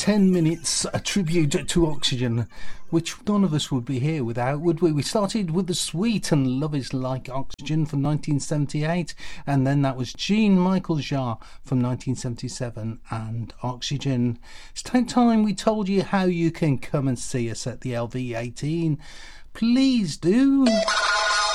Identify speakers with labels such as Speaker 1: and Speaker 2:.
Speaker 1: 10 minutes, a tribute to Oxygen, which none of us would be here without, would we? We started with The Sweet and Love Is Like Oxygen from 1978, and then that was Jean-Michel Jarre from 1977 and Oxygen. It's time we told you how you can come and see us at the LV18. Please do.